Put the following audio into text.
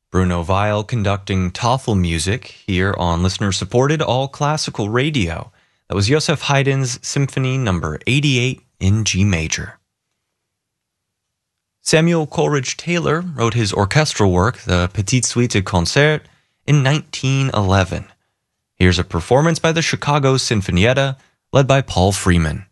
Bruno Weil conducting TOEFL music here on listener-supported all-classical radio. That was Joseph Haydn's Symphony No. 88 in G major. Samuel Coleridge Taylor wrote his orchestral work, the Petite Suite de Concert, in 1911. Here's a performance by the Chicago Sinfonietta, led by Paul Freeman.